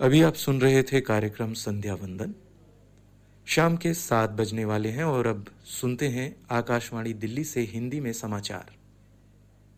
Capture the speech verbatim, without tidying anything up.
अभी आप सुन रहे थे कार्यक्रम संध्या वंदन। शाम के सात बजने वाले हैं और अब सुनते हैं आकाशवाणी दिल्ली से हिंदी में समाचार।